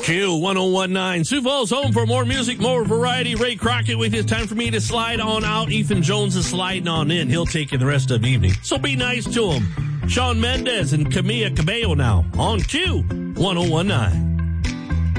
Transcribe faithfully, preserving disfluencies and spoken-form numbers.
Q ten nineteen, Sioux Falls home for more music, more variety. Ray Crockett with you. It's time for me to slide on out. Ethan Jones is sliding on in. He'll take you the rest of the evening, so be nice to him. Shawn Mendes and Camila Cabello now on Q ten nineteen.